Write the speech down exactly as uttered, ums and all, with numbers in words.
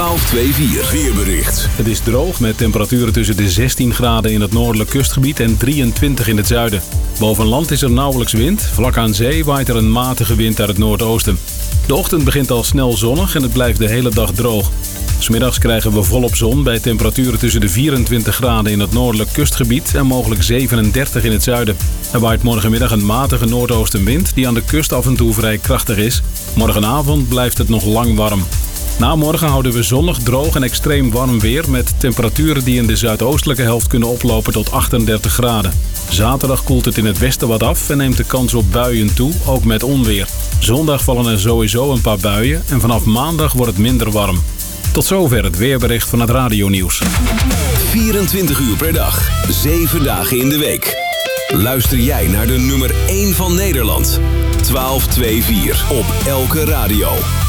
twaalf twee vier weerbericht. Het is droog met temperaturen tussen de zestien graden in het noordelijk kustgebied en drieëntwintig in het zuiden. Boven land is er nauwelijks wind. Vlak aan zee waait er een matige wind uit het noordoosten. De ochtend begint al snel zonnig en het blijft de hele dag droog. 'S Middags krijgen we volop zon bij temperaturen tussen de vierentwintig graden in het noordelijk kustgebied en mogelijk zevenendertig in het zuiden. Er waait morgenmiddag een matige noordoostenwind die aan de kust af en toe vrij krachtig is. Morgenavond blijft het nog lang warm. Na morgen houden we zonnig, droog en extreem warm weer met temperaturen die in de zuidoostelijke helft kunnen oplopen tot achtendertig graden. Zaterdag koelt het in het westen wat af en neemt de kans op buien toe, ook met onweer. Zondag vallen er sowieso een paar buien en vanaf maandag wordt het minder warm. Tot zover het weerbericht van het Radionieuws. vierentwintig uur per dag, zeven dagen in de week. Luister jij naar de nummer één van Nederland. twaalf twee vier op elke radio.